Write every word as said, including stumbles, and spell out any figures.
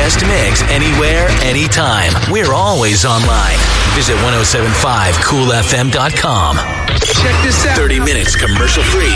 best mix anywhere, anytime. We're always online. Visit ten seventy-five cool f m dot com. Check this out. thirty minutes commercial free.